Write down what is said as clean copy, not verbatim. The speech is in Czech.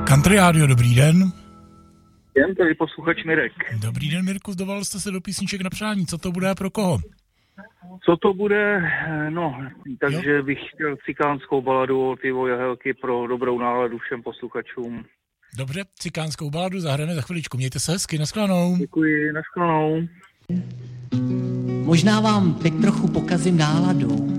Country Radio, dobrý den. Jen tady posluchač Mirek. Dobrý den, Mirku, zdoval jste se do písniček na přání. Co to bude a pro koho? Co to bude? No, takže bych chtěl cikánskou baladu od Ivo Jahelky pro dobrou náladu všem posluchačům. Dobře, cikánskou baladu zahrajeme za chviličku. Mějte se hezky, nashledanou. Děkuji, nashledanou. Možná vám teď trochu pokazím náladu.